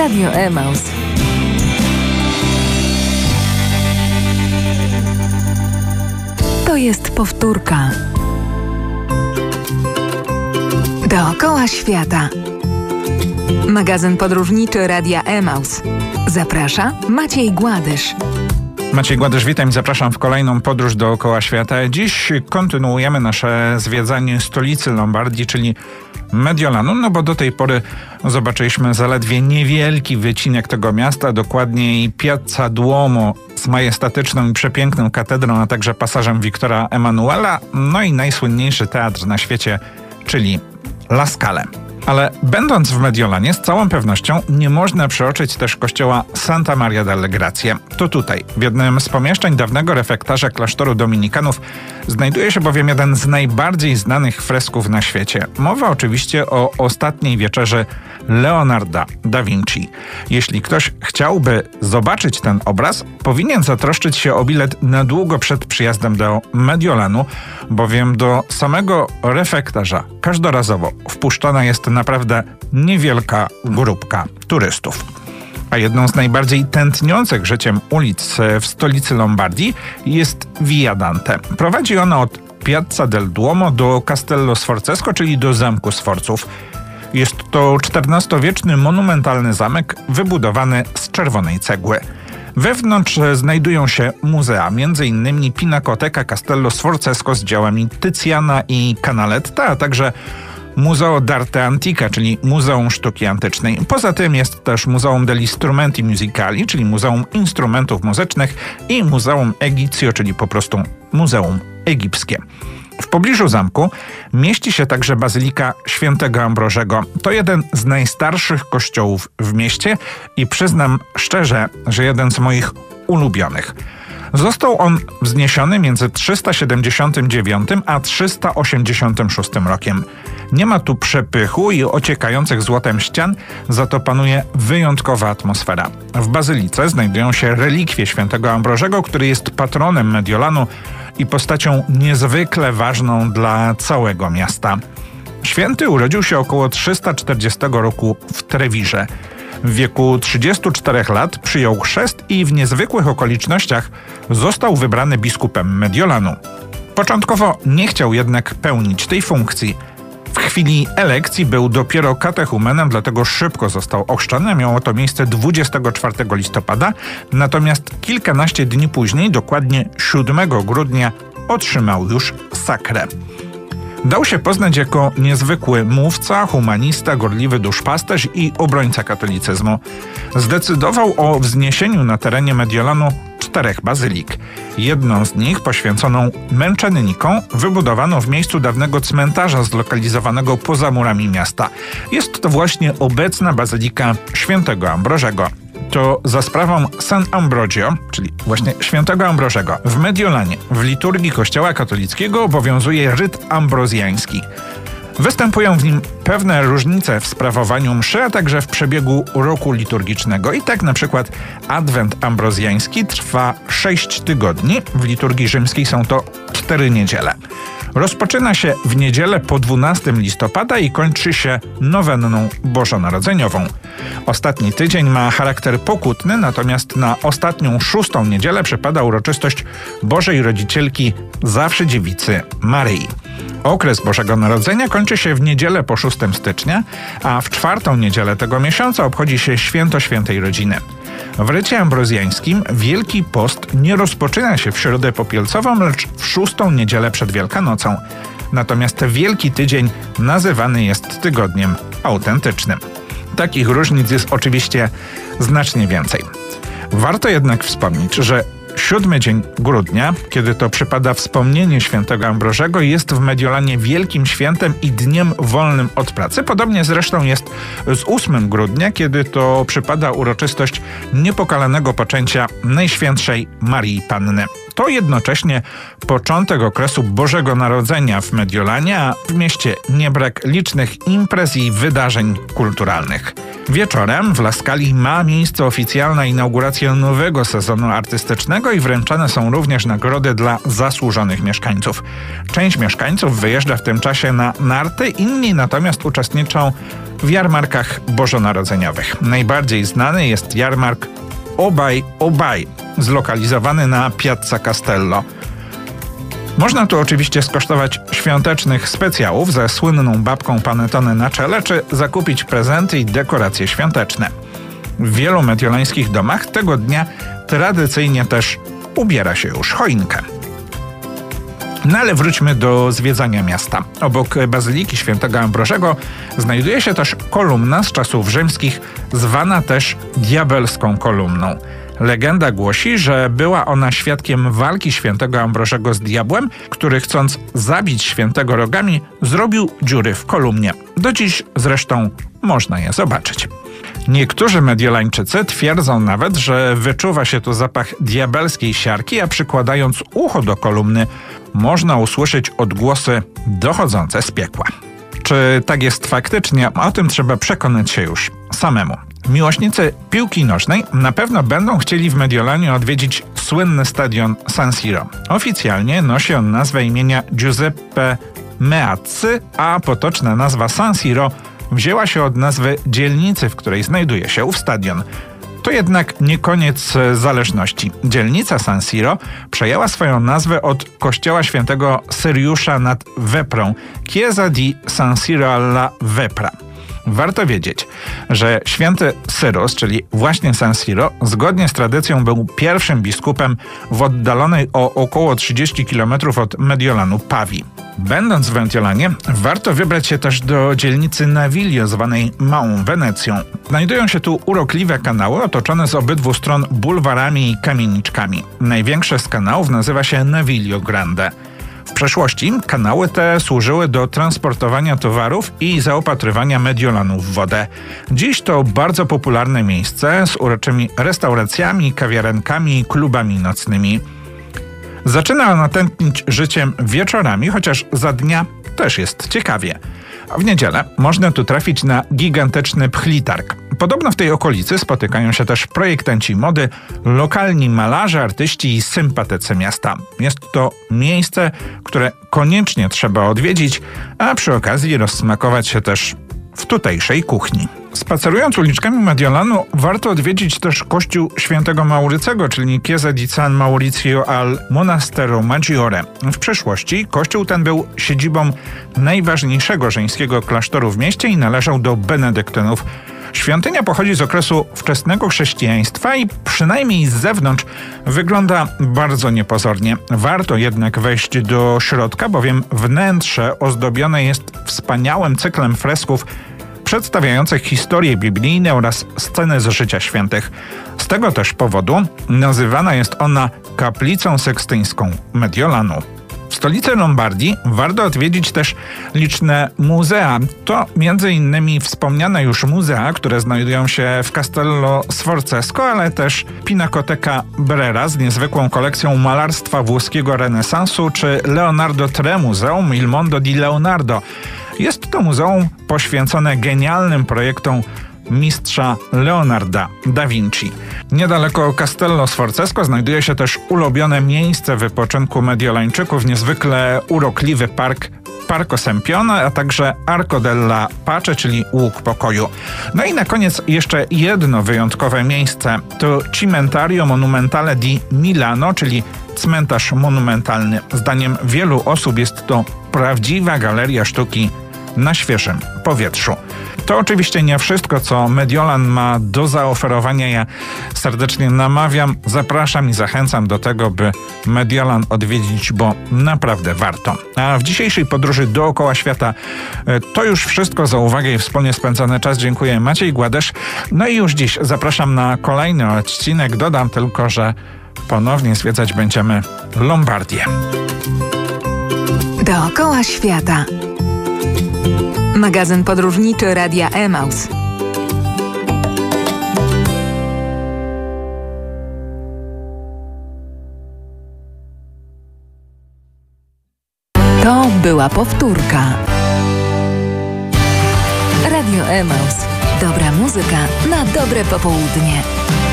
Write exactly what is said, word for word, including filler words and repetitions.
Radio Emaus. To jest powtórka. Dookoła świata. Magazyn podróżniczy Radia Emaus. Zaprasza Maciej Gładysz. Maciej Gładysz, witam i zapraszam w kolejną podróż dookoła świata. Dziś kontynuujemy nasze zwiedzanie stolicy Lombardii, czyli Mediolanu, no bo do tej pory zobaczyliśmy zaledwie niewielki wycinek tego miasta, dokładniej Piazza Duomo z majestatyczną i przepiękną katedrą, a także pasażem Wiktora Emanuela, no i najsłynniejszy teatr na świecie, czyli La Scala. Ale będąc w Mediolanie, z całą pewnością nie można przeoczyć też kościoła Santa Maria delle Grazie. To tutaj, w jednym z pomieszczeń dawnego refektarza klasztoru dominikanów, znajduje się bowiem jeden z najbardziej znanych fresków na świecie. Mowa oczywiście o Ostatniej Wieczerzy Leonarda da Vinci. Jeśli ktoś chciałby zobaczyć ten obraz, powinien zatroszczyć się o bilet na długo przed przyjazdem do Mediolanu, bowiem do samego refektarza każdorazowo wpuszczona jest naprawdę niewielka grupka turystów. A jedną z najbardziej tętniących życiem ulic w stolicy Lombardii jest Via Dante. Prowadzi ona od Piazza del Duomo do Castello Sforzesco, czyli do Zamku Sforców. Jest to czternastowieczny monumentalny zamek wybudowany z czerwonej cegły. Wewnątrz znajdują się muzea, między innymi Pinakoteka Castello Sforzesco z dziełami Tycjana i Canaletta, a także Museo d'Arte Antica, czyli Muzeum Sztuki Antycznej. Poza tym jest też Muzeum degli Strumenti Musicali, czyli Muzeum Instrumentów Muzycznych, i Muzeum Egizio, czyli po prostu Muzeum Egipskie. W pobliżu zamku mieści się także Bazylika Świętego Ambrożego. To jeden z najstarszych kościołów w mieście i przyznam szczerze, że jeden z moich ulubionych. Został on wzniesiony między trzysta siedemdziesiątym dziewiątym a trzysta osiemdziesiątym szóstym rokiem. Nie ma tu przepychu i ociekających złotem ścian, za to panuje wyjątkowa atmosfera. W bazylice znajdują się relikwie świętego Ambrożego, który jest patronem Mediolanu i postacią niezwykle ważną dla całego miasta. Święty urodził się około trzysta czterdziestego roku w Trewirze. W wieku trzydziestu czterech lat przyjął chrzest i w niezwykłych okolicznościach został wybrany biskupem Mediolanu. Początkowo nie chciał jednak pełnić tej funkcji. W chwili elekcji był dopiero katechumenem, dlatego szybko został ochrzczony. Miało to miejsce dwudziestego czwartego listopada, natomiast kilkanaście dni później, dokładnie siódmego grudnia, otrzymał już sakrę. Dał się poznać jako niezwykły mówca, humanista, gorliwy duszpasterz i obrońca katolicyzmu. Zdecydował o wzniesieniu na terenie Mediolanu czterech bazylik. Jedną z nich, poświęconą męczennikom, wybudowano w miejscu dawnego cmentarza zlokalizowanego poza murami miasta. Jest to właśnie obecna Bazylika Świętego Ambrożego. To za sprawą San Ambrogio, czyli właśnie Świętego Ambrożego, w Mediolanie w liturgii Kościoła katolickiego obowiązuje ryt ambrozjański. Występują w nim pewne różnice w sprawowaniu mszy, a także w przebiegu roku liturgicznego. I tak na przykład Adwent ambrozjański trwa sześć tygodni, w liturgii rzymskiej są to cztery niedziele. Rozpoczyna się w niedzielę po dwunastego listopada i kończy się nowenną bożonarodzeniową. Ostatni tydzień ma charakter pokutny, natomiast na ostatnią szóstą niedzielę przypada uroczystość Bożej Rodzicielki Zawsze Dziewicy Maryi. Okres Bożego Narodzenia kończy się w niedzielę po szóstego stycznia, a w czwartą niedzielę tego miesiąca obchodzi się Święto Świętej Rodziny. W rycie ambrozjańskim Wielki Post nie rozpoczyna się w środę popielcową, lecz w szóstą niedzielę przed Wielkanocą. Natomiast Wielki Tydzień nazywany jest tygodniem autentycznym. Takich różnic jest oczywiście znacznie więcej. Warto jednak wspomnieć, że siódmy dzień grudnia, kiedy to przypada wspomnienie świętego Ambrożego, jest w Mediolanie wielkim świętem i dniem wolnym od pracy. Podobnie zresztą jest z ósmego grudnia, kiedy to przypada uroczystość niepokalanego poczęcia Najświętszej Marii Panny. To jednocześnie początek okresu Bożego Narodzenia w Mediolanie, a w mieście nie brak licznych imprez i wydarzeń kulturalnych. Wieczorem w La Scali ma miejsce oficjalna inauguracja nowego sezonu artystycznego i wręczane są również nagrody dla zasłużonych mieszkańców. Część mieszkańców wyjeżdża w tym czasie na narty, inni natomiast uczestniczą w jarmarkach bożonarodzeniowych. Najbardziej znany jest jarmark Obaj Obaj, zlokalizowany na Piazza Castello. Można tu oczywiście skosztować świątecznych specjałów ze słynną babką Panettone na czele, czy zakupić prezenty i dekoracje świąteczne. W wielu mediolańskich domach tego dnia tradycyjnie też ubiera się już choinkę. No ale wróćmy do zwiedzania miasta. Obok Bazyliki Świętego Ambrożego znajduje się też kolumna z czasów rzymskich, zwana też diabelską kolumną. Legenda głosi, że była ona świadkiem walki świętego Ambrożego z diabłem, który chcąc zabić świętego rogami, zrobił dziury w kolumnie. Do dziś zresztą można je zobaczyć. Niektórzy mediolańczycy twierdzą nawet, że wyczuwa się tu zapach diabelskiej siarki, a przykładając ucho do kolumny można usłyszeć odgłosy dochodzące z piekła. Czy tak jest faktycznie? O tym trzeba przekonać się już samemu. Miłośnicy piłki nożnej na pewno będą chcieli w Mediolanie odwiedzić słynny stadion San Siro. Oficjalnie nosi on nazwę imienia Giuseppe Meazzy, a potoczna nazwa San Siro wzięła się od nazwy dzielnicy, w której znajduje się ów stadion. To jednak nie koniec zależności. Dzielnica San Siro przejęła swoją nazwę od kościoła świętego Syriusza nad Weprą, Chiesa di San Siro alla Vepra. Warto wiedzieć, że święty Cyrus, czyli właśnie San Siro, zgodnie z tradycją był pierwszym biskupem w oddalonej o około trzydzieści kilometrów od Mediolanu Pavii. Będąc w Mediolanie, warto wybrać się też do dzielnicy Naviglio, zwanej Małą Wenecją. Znajdują się tu urokliwe kanały otoczone z obydwu stron bulwarami i kamieniczkami. Największy z kanałów nazywa się Naviglio Grande. W przeszłości kanały te służyły do transportowania towarów i zaopatrywania Mediolanu w wodę. Dziś to bardzo popularne miejsce z uroczymi restauracjami, kawiarenkami i klubami nocnymi. Zaczyna ona tętnić życiem wieczorami, chociaż za dnia też jest ciekawie. W niedzielę można tu trafić na gigantyczny pchlitarg. Podobno w tej okolicy spotykają się też projektanci mody, lokalni malarze, artyści i sympatycy miasta. Jest to miejsce, które koniecznie trzeba odwiedzić, a przy okazji rozsmakować się też w tutejszej kuchni. Spacerując uliczkami Mediolanu, warto odwiedzić też kościół świętego Maurycego, czyli Chiesa di San Maurizio al Monastero Maggiore. W przeszłości kościół ten był siedzibą najważniejszego żeńskiego klasztoru w mieście i należał do benedyktynów. Świątynia pochodzi z okresu wczesnego chrześcijaństwa i przynajmniej z zewnątrz wygląda bardzo niepozornie. Warto jednak wejść do środka, bowiem wnętrze ozdobione jest wspaniałym cyklem fresków przedstawiających historie biblijne oraz sceny z życia świętych. Z tego też powodu nazywana jest ona kaplicą sekstyńską Mediolanu. W stolicy Lombardii warto odwiedzić też liczne muzea. To między innymi wspomniane już muzea, które znajdują się w Castello Sforzesco, ale też Pinakoteka Brera z niezwykłą kolekcją malarstwa włoskiego renesansu, czy Leonardo Tre Muzeum Il Mondo di Leonardo. Jest to muzeum poświęcone genialnym projektom mistrza Leonarda da Vinci. Niedaleko Castello Sforzesco znajduje się też ulubione miejsce wypoczynku mediolańczyków, niezwykle urokliwy park Parco Sempione, a także Arco della Pace, czyli Łuk Pokoju. No i na koniec jeszcze jedno wyjątkowe miejsce. To Cimentario Monumentale di Milano, czyli cmentarz monumentalny. Zdaniem wielu osób jest to prawdziwa galeria sztuki na świeżym powietrzu. To oczywiście nie wszystko, co Mediolan ma do zaoferowania. Ja serdecznie namawiam, zapraszam i zachęcam do tego, by Mediolan odwiedzić, bo naprawdę warto. A w dzisiejszej podróży dookoła świata to już wszystko. Za uwagę i wspólnie spędzony czas dziękuję, Maciej Gładesz. No i już dziś zapraszam na kolejny odcinek. Dodam tylko, że ponownie zwiedzać będziemy Lombardię. Dookoła świata. Magazyn podróżniczy Radia Emaus. To była powtórka. Radio Emaus. Dobra muzyka na dobre popołudnie.